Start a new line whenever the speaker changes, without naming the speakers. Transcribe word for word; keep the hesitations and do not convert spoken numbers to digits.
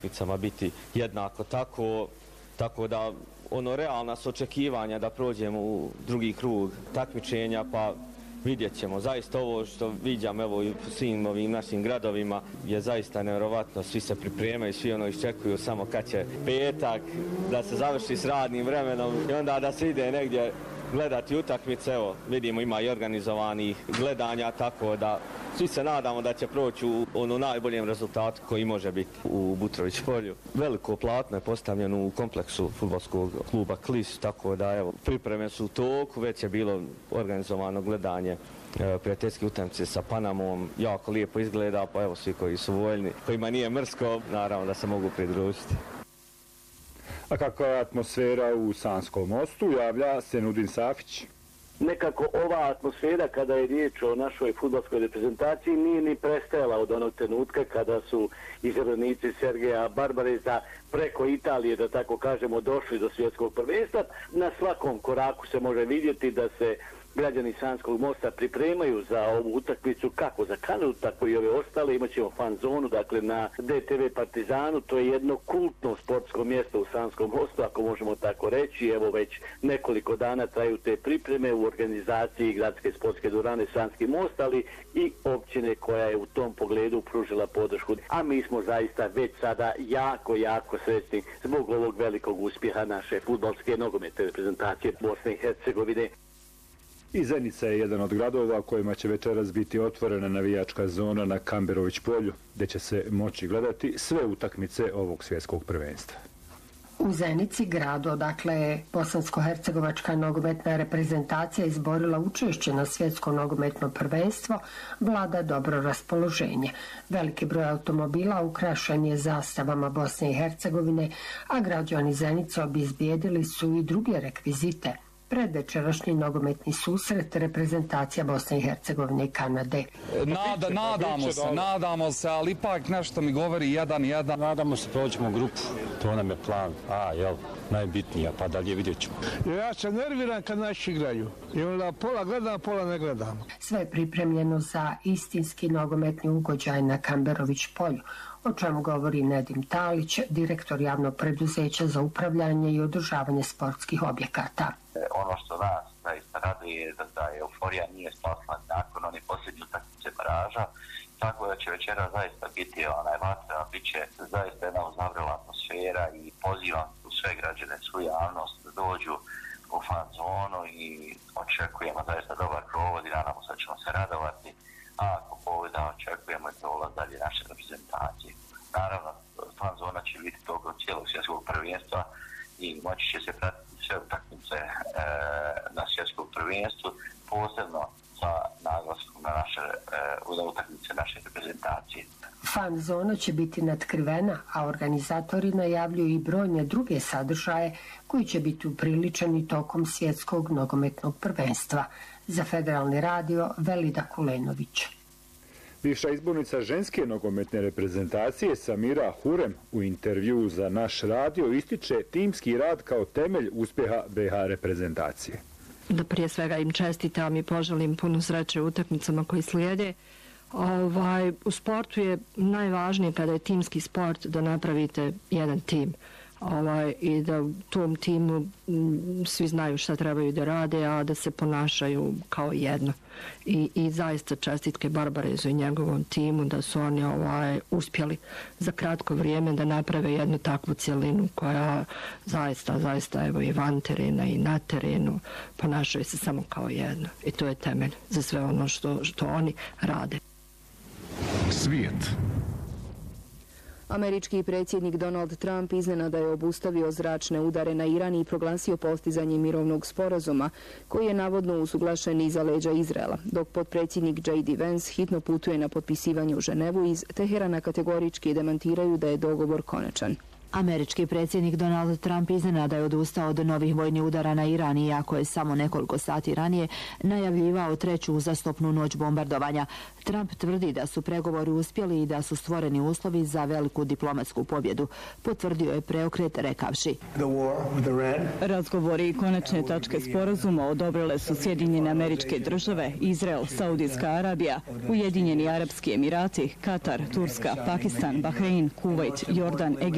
utakmicama biti jednako tako, tako da ono realna su očekivanja da prođemo u drugi krug takmičenja, pa vidjet ćemo. Zaista ovo što viđam evo u svim ovim našim gradovima je zaista nevjerovatno. Svi se pripremaju, svi ono iščekuju samo kad će petak, da se završi s radnim vremenom i onda da se ide negdje gledati utakmice. Evo, vidimo ima i organizovanih gledanja, tako da svi se nadamo da će proći u ono najboljem rezultatu koji može biti u Butrović polju. Veliko platno je postavljeno u kompleksu fudbalskog kluba Klis, tako da evo, pripreme su u toku, već je bilo organizovano gledanje e, prijateljske utakmice sa Panamom, jako lijepo izgleda, pa evo svi koji su voljni, kojima nije mrsko, naravno da se mogu pridružiti.
A kakva je atmosfera u Sanskom Mostu, javlja Senudin Safić.
Nekako ova atmosfera kada je riječ o našoj fudbalskoj reprezentaciji nije ni prestajala od onog trenutka kada su izradnici Sergeja Barbareza preko Italije, da tako kažemo, došli do svjetskog prvenstva. Na svakom koraku se može vidjeti da se građani Sanskog Mosta pripremaju za ovu utakmicu, kako za Kanadu, tako i ove ostale. Imaćemo fan zonu, dakle na D T V Partizanu, to je jedno kultno sportsko mjesto u Sanskom Mostu, ako možemo tako reći. Evo već nekoliko dana traju te pripreme u organizaciji gradske sportske dvorane Sanski Most, ali i općine koja je u tom pogledu pružila podršku. A mi smo zaista već sada jako, jako sretni zbog ovog velikog uspjeha naše fudbalske nogometne reprezentacije Bosne i Hercegovine.
I Zenica je jedan od gradova kojima će večeras biti otvorena navijačka zona na Kamberović polju, gdje će se moći gledati sve utakmice ovog svjetskog prvenstva.
U Zenici, gradu odakle je bosansko-hercegovačka nogometna reprezentacija izborila učešće na svjetsko nogometno prvenstvo, vlada dobro raspoloženje. Veliki broj automobila ukrašen je zastavama Bosne i Hercegovine, a građani Zenice obezbijedili su i druge rekvizite. Predvečerašnji nogometni susret reprezentacija Bosne i Hercegovine i Kanade.
Nada, nadamo se, nadamo se, ali ipak nešto mi govori jedan jedan.
Nadamo se prođemo grupu, to nam je plan A, jel, najbitnija, pa dalje vidjet ćemo.
Ja se nerviram kad naši igraju. I onda pola gledam, pola ne gledam.
Sve je pripremljeno za istinski nogometni ugođaj na Kamberović polju, o čemu govori Nedim Talić, direktor javnog preduzeća za upravljanje i održavanje sportskih objekata.
Ono što nas zaista raduje je da, da euforija nije spasla nakon one posljednje utakmice baraža, tako da će večera zaista biti onaj vatra, bit će zaista jedna uzavrela atmosfera i pozivam u sve građane, svu javnost da dođu u fan zonu i očekujemo zaista dobar provod i nadamo se da ćemo se radovati, a ako poveda očekujemo i prolaz dalje naše reprezentacije. Naravno, fan zona će biti toga od cijelog svjetskog prvenstva i moći će se pratiti sve utakmice e, na svjetskom prvenstvu, posebno sa naglaskom na naše e, utakmice naše reprezentacije.
Fan zona će biti natkrivena, a organizatori najavljuju i brojne druge sadržaje koji će biti upriličeni tokom svjetskog nogometnog prvenstva. Za Federalni radio Velida Kulenović.
Bivša izbornica ženske nogometne reprezentacije Samira Hurem u intervjuu za naš radio ističe timski rad kao temelj uspjeha B H reprezentacije.
Da prije svega im čestitam i poželim puno sreće u utakmicama koji slijede. Ovaj, u sportu je najvažnije kada je timski sport da napravite jedan tim. Ovaj, i da u tom timu m, svi znaju šta trebaju da rade, a da se ponašaju kao jedno. I, i zaista čestitke Barbarezu i njegovom timu da su oni ovaj, uspjeli za kratko vrijeme da naprave jednu takvu cjelinu koja zaista, zaista evo i van terena i na terenu ponašaju se samo kao jedno. I to je temelj za sve ono što, što oni rade.
Svijet.
Američki predsjednik Donald Trump iznenada je obustavio zračne udare na Iran i proglasio postizanje mirovnog sporazuma, koji je navodno usuglašen iza leđa Izraela, dok potpredsjednik J D Vance hitno putuje na potpisivanje u Ženevu. Iz Teherana kategorički demantiraju da je dogovor konačan.
Američki predsjednik Donald Trump iznenada je odustao od novih vojnih udara na Iran, iako je samo nekoliko sati ranije najavljivao treću uzastopnu noć bombardovanja. Trump tvrdi da su pregovori uspjeli i da su stvoreni uslovi za veliku diplomatsku pobjedu. Potvrdio je preokret rekavši:
razgovori i konačne tačke sporazuma odobrile su Sjedinjene Američke Države, Izrael, Saudijska Arabija, Ujedinjeni Arapski Emirati, Katar, Turska, Pakistan, Bahrein, Kuvajt, Jordan, Egipat